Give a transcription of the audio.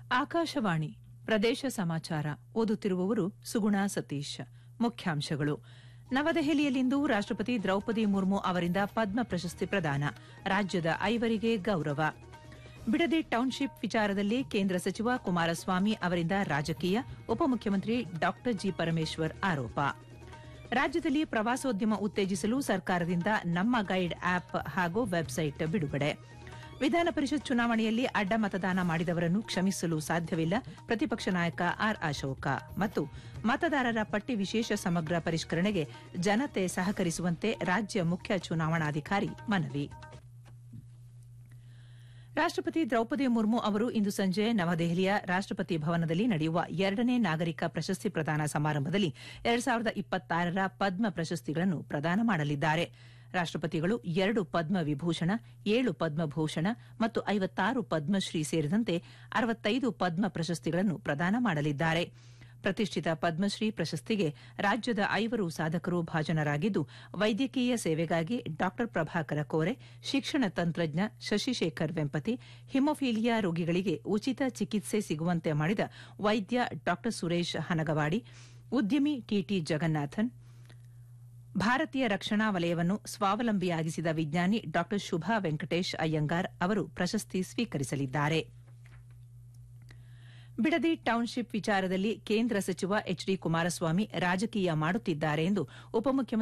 ಆಕಾಶವಾಣಿ ಪ್ರದೇಶ ಸಮಾಚಾರ ಓದುತ್ತಿರುವವರು ಸುಗುಣಾ ಸತೀಶ್. ಮುಖ್ಯಾಂಶಗಳು. ನವದೆಹಲಿಯಲ್ಲಿಂದು ರಾಷ್ಟಪತಿ ದ್ರೌಪದಿ ಮುರ್ಮು ಅವರಿಂದ ಪದ್ಮ ಪ್ರಶಸ್ತಿ ಪ್ರದಾನ, ರಾಜ್ಯದ 5 ಗೌರವ. ಬಿಡದಿ ಟೌನ್ಶಿಪ್ ವಿಚಾರದಲ್ಲಿ ಕೇಂದ್ರ ಸಚಿವ ಕುಮಾರಸ್ವಾಮಿ ಅವರಿಂದ ರಾಜಕೀಯ, ಉಪಮುಖ್ಯಮಂತ್ರಿ ಡಾ ಜಿ. ಪರಮೇಶ್ವರ್ ಆರೋಪ. ರಾಜ್ಯದಲ್ಲಿ ಪ್ರವಾಸೋದ್ಯಮ ಉತ್ತೇಜಿಸಲು ಸರ್ಕಾರದಿಂದ ನಮ್ಮ ಗೈಡ್ ಆಪ್ ಹಾಗೂ ವೆಬ್ಸೈಟ್ ಬಿಡುಗಡೆ. ವಿಧಾನ ಪರಿಷತ್ ಚುನಾವಣೆಯಲ್ಲಿ ಅಡ್ಡ ಮತದಾನ ಮಾಡಿದವರನ್ನು ಕ್ಷಮಿಸಲು ಸಾಧ್ಯವಿಲ್ಲ, ಪ್ರತಿಪಕ್ಷ ನಾಯಕ ಆರ್. ಅಶೋಕ. ಮತ್ತು ಮತದಾರರ ಪಟ್ಟಿ ವಿಶೇಷ ಸಮಗ್ರ ಪರಿಷ್ಕರಣೆಗೆ ಜನತೆ ಸಹಕರಿಸುವಂತೆ ರಾಜ್ಯ ಮುಖ್ಯ ಚುನಾವಣಾಧಿಕಾರಿ ಮನವಿ. ರಾಷ್ಟಪತಿ ದ್ರೌಪದಿ ಮುರ್ಮು ಅವರು ಇಂದು ಸಂಜೆ ನವದೆಹಲಿಯ ರಾಷ್ಟಪತಿ ಭವನದಲ್ಲಿ ನಡೆಯುವ 2ನೇ ನಾಗರಿಕ ಪ್ರಶಸ್ತಿ ಪ್ರದಾನ ಸಮಾರಂಭದಲ್ಲಿ 2026ರ ಪದ್ಮ ಪ್ರಶಸ್ತಿಗಳನ್ನು ಪ್ರದಾನ ಮಾಡಲಿದ್ದಾರೆ. ರಾಷ್ಟಪತಿಗಳು 2 ಪದ್ಮ ವಿಭೂಷಣ, 7 ಪದ್ಮಭೂಷಣ ಮತ್ತು 56 ಪದ್ಮಶ್ರೀ ಸೇರಿದಂತೆ 65 ಪದ್ಮ ಪ್ರಶಸ್ತಿಗಳನ್ನು ಪ್ರದಾನ ಮಾಡಲಿದ್ದಾರೆ. ಪ್ರತಿಷ್ಠಿತ ಪದ್ಮಶ್ರೀ ಪ್ರಶಸ್ತಿಗೆ ರಾಜ್ಯದ 5 ಸಾಧಕರು ಭಾಜನರಾಗಿದ್ದು, ವೈದ್ಯಕೀಯ ಸೇವೆಗಾಗಿ ಡಾ ಪ್ರಭಾಕರ ಕೋರೆ, ಶಿಕ್ಷಣ ತಂತ್ರಜ್ಞ ಶಶಿಶೇಖರ್ ವೆಂಪತಿ, ಹಿಮೋಫೀಲಿಯಾ ರೋಗಿಗಳಿಗೆ ಉಚಿತ ಚಿಕಿತ್ಸೆ ಸಿಗುವಂತೆ ಮಾಡಿದ ವೈದ್ಯ ಡಾ ಸುರೇಶ್ ಹನಗವಾಡಿ, ಉದ್ಯಮಿ ಟಿಟಿ ಜಗನ್ನಾಥನ್, ಭಾರತೀಯ ರಕ್ಷಣಾ ವಲಯವನ್ನು ಸ್ವಾವಲಂಬಿಯಾಗಿಸಿದ ವಿಜ್ಞಾನಿ ಡಾ ಶುಭಾ ವೆಂಕಟೇಶ್ ಅಯ್ಯಂಗಾರ್ ಅವರು ಪ್ರಶಸ್ತಿ ಸ್ವೀಕರಿಸಲಿದ್ದಾರೆ. ಬಿಡದಿ ಟೌನ್ಶಿಪ್ ವಿಚಾರದಲ್ಲಿ ಕೇಂದ್ರ ಸಚಿವ ಎಚ್ ಡಿ ಕುಮಾರಸ್ವಾಮಿ ರಾಜಕೀಯ ಮಾಡುತ್ತಿದ್ದಾರೆ ಎಂದು ಉಪಮುಖ್ಯಮಂತ್ರಿ